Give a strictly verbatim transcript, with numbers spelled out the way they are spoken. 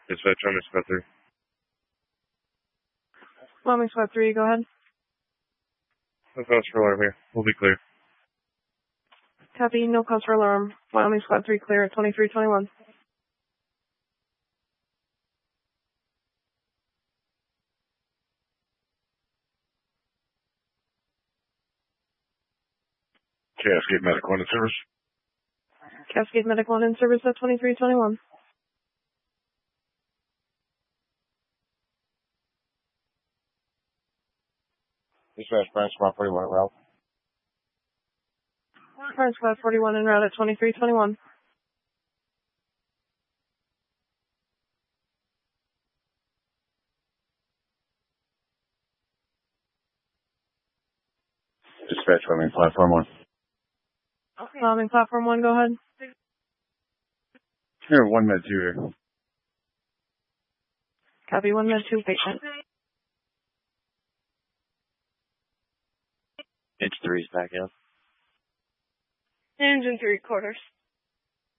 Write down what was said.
Dispatch, I'm in Squad three. Wyoming Squad three, go ahead. No cause for alarm here. We'll be clear. Copy, no cause for alarm. Wyoming Squad three clear at twenty-three twenty-one. Cascade Medic one in service. Cascade Medic one in service at twenty-three twenty-one. Dispatch, Bryan Squad forty-one at route. Bryan Squad forty-one en route at twenty-three twenty-one. Dispatch, Wyoming Platform one. Wyoming Platform one, go ahead. Here, one med two here. Copy, one med two patient. H three's back up. Engine three quarters.